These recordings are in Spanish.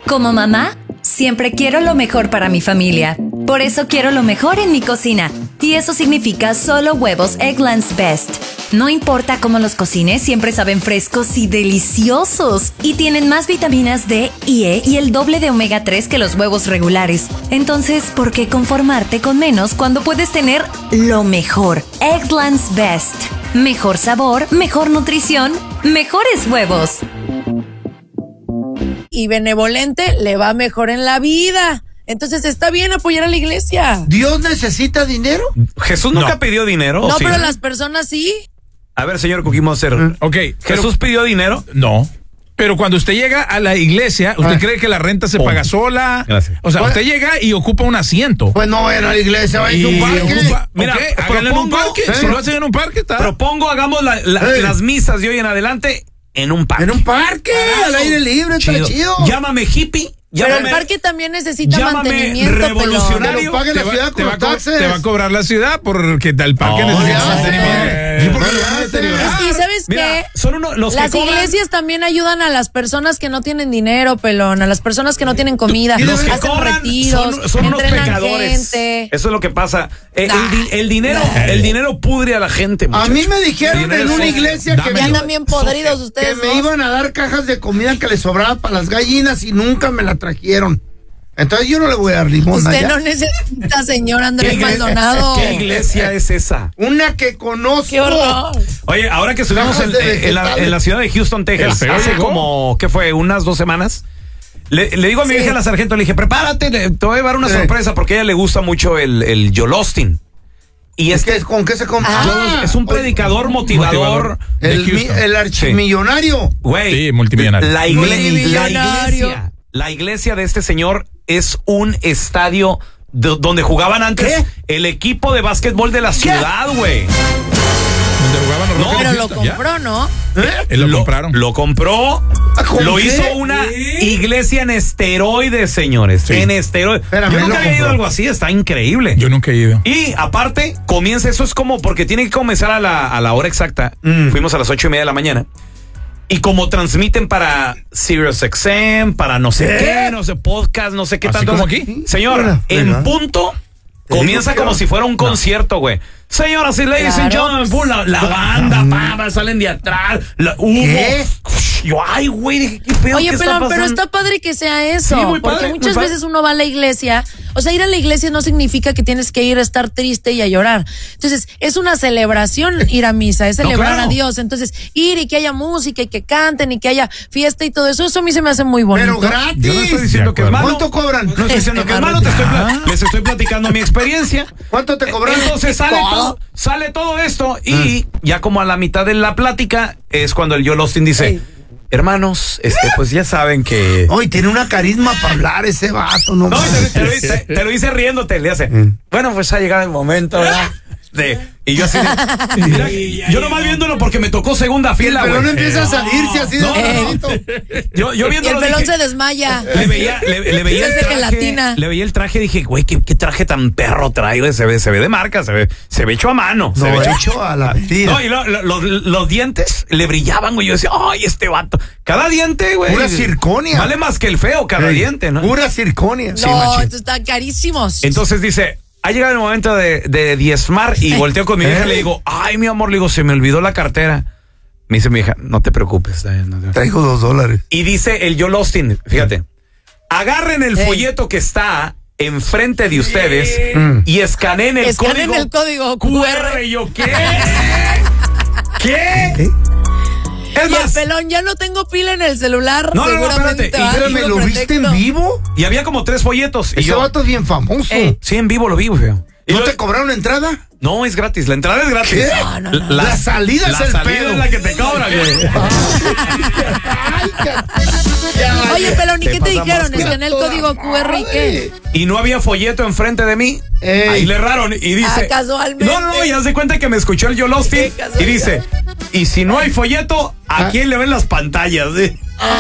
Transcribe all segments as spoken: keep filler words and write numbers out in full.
Como mamá, siempre quiero lo mejor para mi familia. Por eso quiero lo mejor en mi cocina. Y eso significa solo huevos Eggland's Best. No importa cómo los cocines, siempre saben frescos y deliciosos. Y tienen más vitaminas D y E y el doble de omega tres que los huevos regulares. Entonces, ¿por qué conformarte con menos cuando puedes tener lo mejor? Eggland's Best. Mejor sabor, mejor nutrición, mejores huevos. Y benevolente le va mejor en la vida. Entonces está bien apoyar a la iglesia. ¿Dios necesita dinero? Jesús nunca No. pidió dinero. No, ¿o sí? pero las personas sí. A ver, señor Cookie Monster. Mm, ok, pero- ¿Jesús pidió dinero? No. Pero cuando usted llega a la iglesia, ¿usted Ah. cree que la renta se Oh. paga sola? Gracias. O sea, Pues- usted llega y ocupa un asiento. Pues no vayan a la iglesia, vayan a Y un parque. ocupa, Mira, ok, háganlo en un propongo- parque. ¿eh? Si lo hacen en un parque, está. Propongo hagamos la- la- Hey. las misas de hoy en adelante en un parque. En un parque, al aire libre, está Chido. chido. Llámame hippie. Pero Llámame, el parque también necesita llámame mantenimiento, revolucionario. pelón. Que lo pague te, la va, ciudad te con va los a co- taxes. te va a cobrar la ciudad porque el parque No, necesita ya sé. mantenimiento. ¿Y por qué lo van a Ya sé. deteriorar? Y ¿sabes Mira, qué? son uno, los Las que cobran- iglesias también ayudan a las personas que no tienen dinero, pelón, a las personas que no tienen comida, Los que hacen cobran retiros, son, son unos entrenan pecadores. gente. Eso es lo que pasa. Eh, Nah. el, di- el dinero, Nah. el dinero pudre a la gente. A muchacho. mí me dijeron Dinero en una es- iglesia que Dame. me, Ya iba- andan bien podridos que ustedes me dos. iban a dar cajas de comida que les sobraba para las gallinas y nunca me la trajeron. Entonces yo no le voy a dar limón Usted allá. no necesita, señor ¿Qué, Andrés igle- Maldonado. ¿Qué iglesia es esa? Una que conozco. ¡Qué horror! Oye, ahora que estuvimos en, Cajas de en la, vegetales. en la ciudad de Houston, Texas, El feo hace llegó. como, ¿qué fue? Unas dos semanas. Le, le digo a mi Sí. hija, la sargento, le dije, prepárate, le- te voy a llevar una Sí. sorpresa porque a ella le gusta mucho el, el Joel Osteen. Y ¿Es este que, ¿Con qué se compra? Ah. es un predicador motivador. Motivador. de el, mi- Houston. el archimillonario. Güey, Sí, multimillonario. La, igle- la Multimillonario. iglesia, la iglesia de este señor es un estadio do- donde jugaban antes ¿Qué? el equipo de básquetbol de la ciudad, güey. Donde jugaban los No, Rockets de Pero lo Houston, ya. compró, ¿no? ¿Eh? Él lo, compraron. Lo compró. ¿Con Lo qué? hizo una iglesia en esteroides, señores. Sí. En esteroides. Espérame, Yo él nunca lo había ido compró. a algo así, está increíble. Yo nunca he ido. Y aparte, comienza, eso es como porque tiene que comenzar a la, a la hora exacta. Mm. Fuimos a las ocho y media de la mañana. Y como transmiten para Sirius X M, para no sé ¿Qué? qué, no sé, podcast, no sé qué ¿Así tanto. como aquí? Señor, Hola, en venga. punto, Te comienza digo que como no. si fuera un concierto, güey. Señoras y ladies and Claro. gentlemen, pum, la, la banda, pa, salen de atrás, la, humo. ¿Qué? Yo, ay, güey, dije, qué pedo, Oye, ¿qué está pero, pero pasando? está padre que sea eso. Sí, muy porque padre, muchas muy padre. veces uno va a la iglesia. O sea, ir a la iglesia no significa que tienes que ir a estar triste y a llorar. Entonces, es una celebración ir a misa, es No, celebrar claro. a Dios. Entonces, ir y que haya música y que canten y que haya fiesta y todo eso, eso a mí se me hace muy bonito. Pero gratis. Yo no estoy diciendo que es malo. ¿Cuánto cobran? No estoy diciendo que es malo, te estoy pla- les estoy platicando mi experiencia. ¿Cuánto te cobran? Entonces sale todo, sale todo esto y ya como a la mitad de la plática es cuando el Joel Osteen dice, Ey. hermanos, este, pues ya saben que... Hoy tiene una carisma para hablar ese vato, no, No, te, mames. te lo, te- te lo hice riéndote, le hace. Bueno, pues ha llegado el momento, ¿verdad? De, y yo así de, mira, yo nomás viéndolo porque me tocó segunda Y el fila, pelón güey. empieza a salirse así de No, no, no. ratito. Yo, yo Y el viéndolo pelón dije, se desmaya. le veía, le, le veía el Se hace traje, gelatina. le veía el traje y dije, güey, ¿qué, qué traje tan perro trae, güey? Se ve, se ve de marca, se ve, se ve hecho a mano. se No, ve hecho a la medida. No, y lo- lo- los, los dientes le brillaban, güey. Yo decía, ay, este vato. Cada diente, güey. Pura circonia. Vale más que el feo, cada Ey, diente, ¿no? Pura circonia. No, machín. esto está carísimos. Entonces dice, ha llegado el momento de, de diezmar y volteo con mi hija y le digo, ay, mi amor, le digo, se me olvidó la cartera. Me dice mi hija, no te preocupes. está bien, no te preocupes". Traigo dos dólares. Y dice el Joel Osteen, fíjate, agarren el Ey. folleto que está enfrente de ustedes Mm. y escaneen el Escaneen código el código Q Q R. R. Y yo, ¿qué? ¿Qué? ¿Eh? Es Y el más, pelón, ya no tengo pila en el celular. No, no, no, seguramente espérate. va a Pero dar me algo lo viste en pretexto. vivo. y había como tres folletos. Y Ese yo, vato es bien famoso. Ey. sí, en vivo lo vi, güey. Y ¿No yo- te cobraron entrada? No, es gratis. La entrada es gratis. ¿Qué? No, no, no. La salida es la el salida pedo. es la que te cobran, güey. Ay, ya- Oye, pelón, ¿y Te qué te pasa dijeron? más, Escaneé el código Q R y qué. Y no había folleto enfrente de mí. Ey. Ahí le erraron y dice. Ah, casualmente. No, no, no, ya se cuenta que me escuchó el Joel Osteen Qué casualidad. y dice. Y si no hay folleto, ¿a quién le ven las pantallas? eh?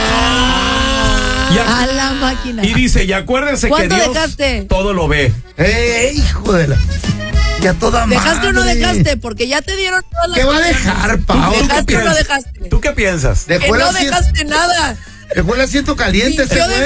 Ya- A la máquina. y dice, y acuérdense que ¿Cuánto Dios dejaste? todo lo ve. ¡Ey, hijo de la! Ya toda ¿Dejaste o no madre. dejaste? Porque ya te dieron todas las ¿Qué va a opciones. dejar, Pau? ¿Tú qué ¿Dejaste o no piensas? dejaste? ¿Tú qué piensas? Que Dejó el no asiento- dejaste nada. dejó el asiento caliente. Sintió ese güey.